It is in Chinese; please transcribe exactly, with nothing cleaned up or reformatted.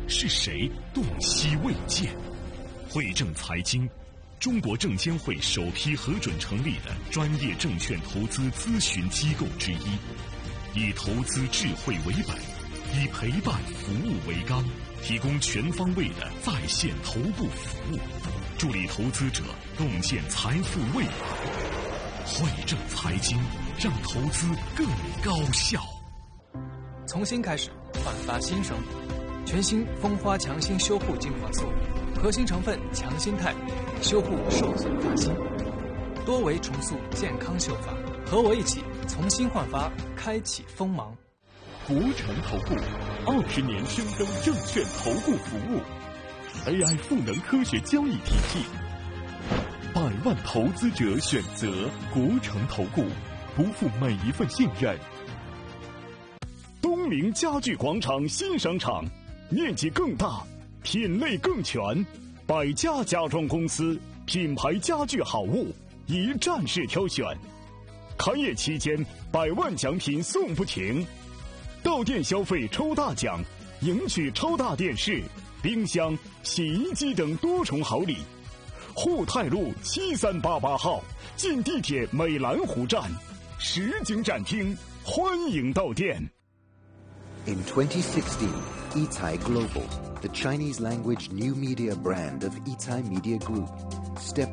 是谁洞悉未见？汇正财经，中国证监会首批核准成立的专业证券投资咨询机构之一，以投资智慧为本，以陪伴服务为纲，提供全方位的在线头部服务，助力投资者洞见财富未来。汇正财经，让投资更高效。 从新开始，焕发新生。全新蜂花强心修护精华素，核心成分强心肽，修护受损发心，多维重塑健康秀发。和我一起从新焕发，开启锋芒。 国诚投顾二十年深耕证券投顾服务 ，A I 赋能科学交易体系，百万投资者选择国诚投顾，不负每一份信任。东明家具广场新商场，面积更大，品类更全，百家家装公司品牌家具好物一站式挑选，开业期间百万奖品送不停，到店消费抽大奖，赢取超大电视、冰箱、洗衣机等多重好礼。沪太路七三八八号，进地铁美兰湖站，实景展厅，欢迎到店。 In twenty sixteen, Yitai Global, the Chinese language new media brand of Yitai Media Group, stepped